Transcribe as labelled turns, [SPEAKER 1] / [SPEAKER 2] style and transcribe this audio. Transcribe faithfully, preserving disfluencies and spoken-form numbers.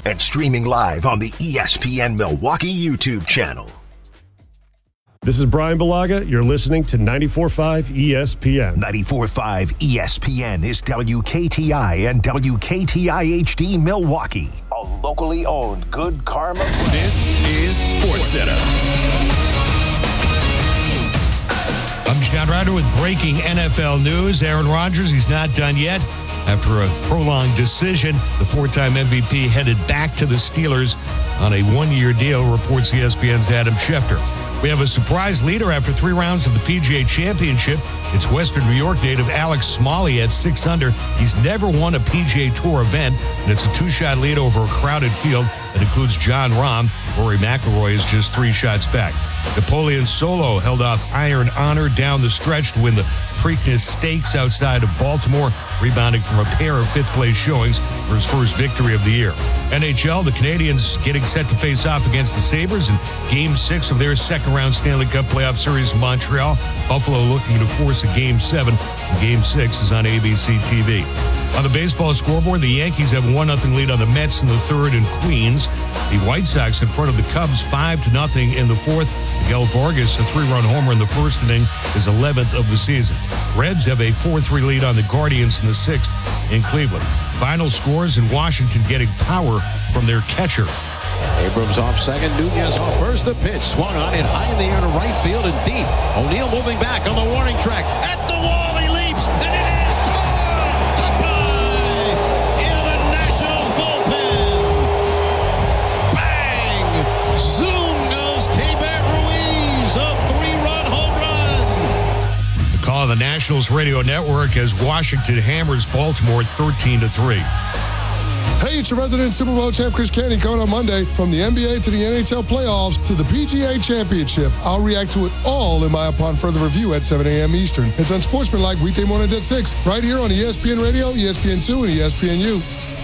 [SPEAKER 1] and streaming live on the E S P N Milwaukee YouTube channel.
[SPEAKER 2] This is Brian Balaga. You're listening to ninety-four point five E S P N.
[SPEAKER 1] ninety-four point five E S P N is W K T I and W K T I H D Milwaukee, a locally owned Good Karma brand.
[SPEAKER 3] This is SportsCenter.
[SPEAKER 4] I'm John Ryder with breaking N F L news. Aaron Rodgers, he's not done yet. After a prolonged decision, the four-time M V P headed back to the Steelers on a one-year deal, reports E S P N's Adam Schefter. We have a surprise leader after three rounds of the P G A Championship. It's Western New York native Alex Smalley at six under. He's never won a P G A Tour event, and it's a two-shot lead over a crowded field that includes Jon Rahm. Rory McIlroy is just three shots back. Napoleon Solo held off Iron Honor down the stretch to win the Preakness Stakes outside of Baltimore, rebounding from a pair of fifth-place showings for his first victory of the year. N H L, the Canadiens getting set to face off against the Sabres in Game six of their second-round Stanley Cup playoff series in Montreal. Buffalo looking to force a Game seven. Game six is on A B C T V. On the baseball scoreboard, the Yankees have a one nothing lead on the Mets in the third in Queens. The White Sox in front of the Cubs five to nothing in the fourth. Miguel Vargas, a three-run homer in the first inning, is eleventh of the season. Reds have a four three lead on the Guardians in the sixth in Cleveland. Final scores in Washington getting power from their catcher.
[SPEAKER 5] Abrams off second, Nunez off first. The pitch swung on it high in the air to right field and deep. O'Neill moving back on the warning track. At the wall, he leaps, and it is gone! Goodbye! Into the Nationals bullpen. Bang! Zoom goes Keibert Ruiz, a three-run home run.
[SPEAKER 4] The call of the Nationals radio network as Washington hammers Baltimore thirteen to three.
[SPEAKER 6] Hey, it's your resident Super Bowl champ, Chris Canty, coming on Monday. From the N B A to the N H L playoffs to the P G A Championship, I'll react to it all in my Upon Further Review at seven a.m. Eastern. It's Unsportsmanlike weekday mornings at six, right here on E S P N Radio, E S P N two, and E S P N U.